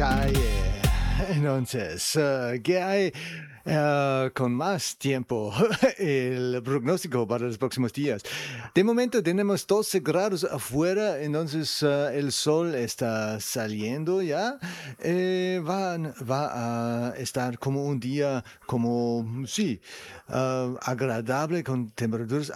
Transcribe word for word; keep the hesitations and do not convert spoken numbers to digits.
calle. Entonces, uh, ¿qué hay uh, con más tiempo? El pronóstico para los próximos días. De momento tenemos doce grados afuera, entonces uh, el sol está saliendo ya. Eh, va, va a estar como un día, como, sí, uh, agradable con temperaturas